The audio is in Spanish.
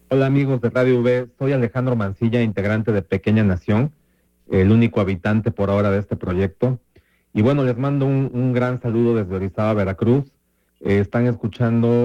Hola amigos de Radio V, soy Alejandro Mancilla, integrante de Pequeña Nación, el único habitante por ahora de este proyecto. Y bueno, les mando un gran saludo desde Orizaba, Veracruz. Están escuchando